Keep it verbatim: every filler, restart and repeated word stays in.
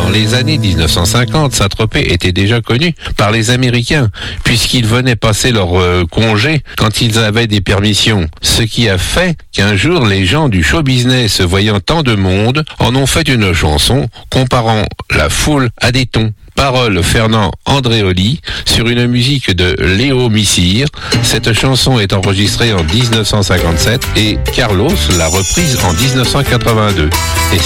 Dans les années dix-neuf cent cinquante, Saint-Tropez était déjà connu par les Américains, puisqu'ils venaient passer leur euh, congé quand ils avaient des permissions. Ce qui a fait qu'un jour, les gens du show business, voyant tant de monde, en ont fait une chanson comparant la foule à des thons. Paroles Fernand Andréoli sur une musique de Léo Missire. Cette chanson est enregistrée en dix-neuf cent cinquante-sept et Carlos l'a reprise en dix-neuf cent quatre-vingt-deux. Et